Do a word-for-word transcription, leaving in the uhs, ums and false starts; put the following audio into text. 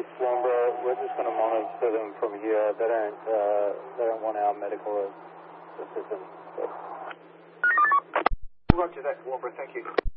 Toowoomba. We're just going to monitor them from here. They don't, uh, they don't want our medical assistance. So. Roger that, Toowoomba. Thank you.